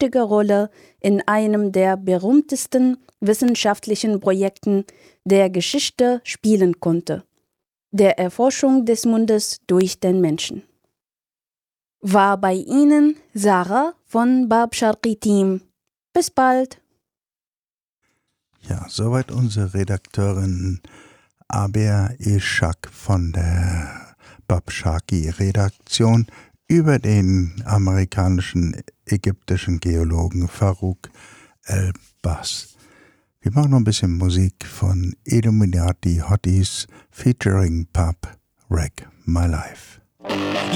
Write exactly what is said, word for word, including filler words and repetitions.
wichtige Rolle in einem der berühmtesten wissenschaftlichen Projekten der Geschichte spielen konnte, der Erforschung des Mondes durch den Menschen. War bei Ihnen Sarah von Bab Sharqi Team. Bis bald. Ja, soweit unsere Redakteurin Aber Ishak von der Bab Sharqi Redaktion über den amerikanischen ägyptischen Geologen Farouk El-Bas. Wir machen noch ein bisschen Musik von Illuminati Hotties featuring Pub Wreck My Life.